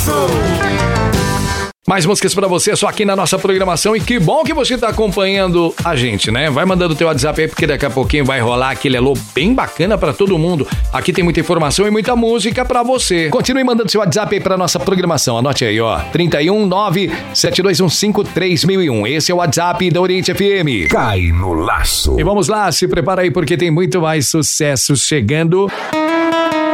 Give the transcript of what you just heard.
Mais músicas pra você, só aqui na nossa programação. E que bom que você tá acompanhando a gente, né? Vai mandando o teu WhatsApp aí, porque daqui a pouquinho vai rolar aquele alô bem bacana pra todo mundo. Aqui tem muita informação e muita música pra você. Continue mandando seu WhatsApp aí pra nossa programação. Anote aí, ó. 319-7215-3001. Esse é o WhatsApp da Oriente FM. Cai no laço. E vamos lá, se prepara aí, porque tem muito mais sucesso chegando.